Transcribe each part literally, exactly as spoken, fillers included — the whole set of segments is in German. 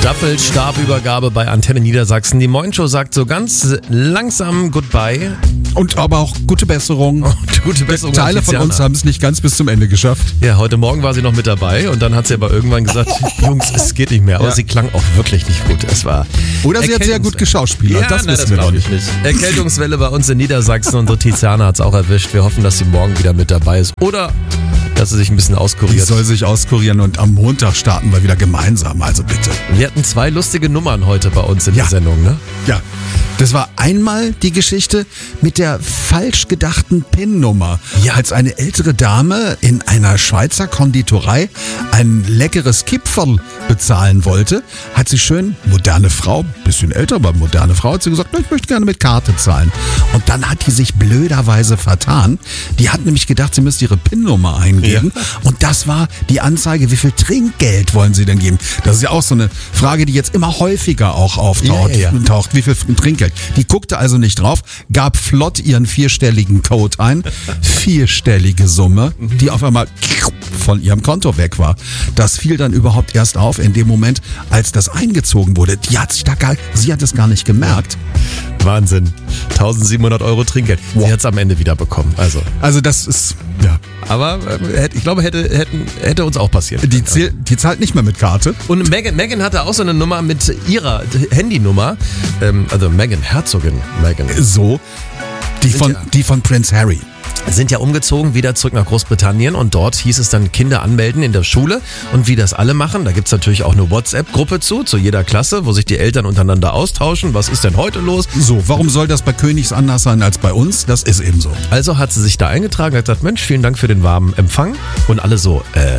Staffelstabübergabe bei Antenne Niedersachsen. Die Morgenshow sagt so ganz langsam Goodbye. Und aber auch gute Besserung. Und gute Besserung. Teile von uns haben es nicht ganz bis zum Ende geschafft. Ja, heute Morgen war sie noch mit dabei und dann hat sie aber irgendwann gesagt, Jungs, es geht nicht mehr. Aber Ja. sie klang auch wirklich nicht gut. Es war Oder sie hat sehr gut geschauspielert, Ja, das nein, wissen wir noch glaub nicht. ich nicht. Erkältungswelle bei uns in Niedersachsen. Unsere Tiziana hat es auch erwischt. Wir hoffen, dass sie morgen wieder mit dabei ist. Oder dass sie sich ein bisschen Die auskuriert. soll sich auskurieren und am Montag starten wir wieder gemeinsam, also bitte. Wir hatten zwei lustige Nummern heute bei uns in Ja. der Sendung, ne? Ja, das war einmal die Geschichte mit der falsch gedachten PIN-Nummer. Ja. Als eine ältere Dame in einer Schweizer Konditorei ein leckeres Kipferl bezahlen wollte, hat sie schön, moderne Frau, bisschen älter, aber moderne Frau, hat sie gesagt, na, ich möchte gerne mit Karte zahlen. Und dann hat die sich blöderweise vertan. Die hat nämlich gedacht, sie müsste ihre PIN-Nummer eingeben. Ja. Und das war die Anzeige, wie viel Trinkgeld wollen sie denn geben? Das ist ja auch so eine Frage, die jetzt immer häufiger auch auftaucht. Ja, ja, ja. Taucht, wie viel Trinkgeld. Die guckte also nicht drauf, gab flott ihren vierstelligen Code ein, vierstellige Summe, die auf einmal von ihrem Konto weg war. Das fiel dann überhaupt erst auf in dem Moment, als das eingezogen wurde. Die hat sich da gar, sie hat es gar nicht gemerkt. Wahnsinn. eintausendsiebenhundert Euro Trinkgeld. Sie Wow. hat es am Ende wieder bekommen. Also, Also das ist, ja, aber äh, hätte- ich glaube, hätte, hätten, hätte uns auch passieren die, können. zähl, die zahlt nicht mehr mit Karte. Und Meghan, Meghan hatte auch so eine Nummer mit ihrer Handynummer. Ähm, also Meghan, Herzogin Meghan. So, die Sind von, ja- die von Prince Harry. Sind ja umgezogen, wieder zurück nach Großbritannien und dort hieß es dann Kinder anmelden in der Schule und wie das alle machen, da gibt's natürlich auch eine WhatsApp-Gruppe zu, zu jeder Klasse, wo sich die Eltern untereinander austauschen, was ist denn heute los? So, warum soll das bei Königs anders sein als bei uns? Das ist eben so. Also hat sie sich da eingetragen, hat gesagt, Mensch, vielen Dank für den warmen Empfang und alle so, äh,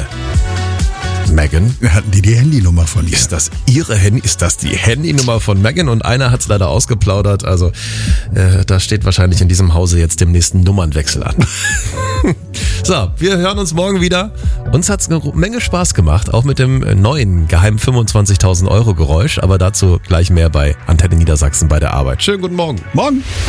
Meghan? Hatten die die Handynummer von ihr? Ist das ihre Handy? Ist das die Handynummer von Meghan? Und einer hat es leider ausgeplaudert. Also äh, da steht wahrscheinlich in diesem Hause jetzt demnächst ein Nummernwechsel an. So, wir hören uns morgen wieder. Uns hat es eine Menge Spaß gemacht, auch mit dem neuen geheimen fünfundzwanzigtausend Euro Geräusch. Aber dazu gleich mehr bei Antenne Niedersachsen bei der Arbeit. Schönen guten Morgen. Morgen.